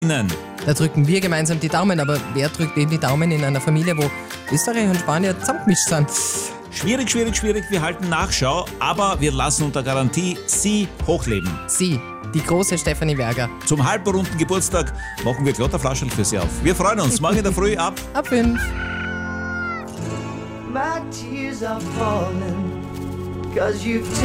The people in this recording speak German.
Da drücken wir gemeinsam die Daumen, aber wer drückt wem die Daumen in einer Familie, wo Österreich und Spanien zusammengemischt sind? Schwierig. Wir halten Nachschau, aber wir lassen unter Garantie Sie hochleben. Sie, die große Stefanie Berger. Zum halbrunden Geburtstag machen wir Klotterflaschen für Sie auf. Wir freuen uns. Morgen in der Früh ab 5. My tears are falling, 'cause you've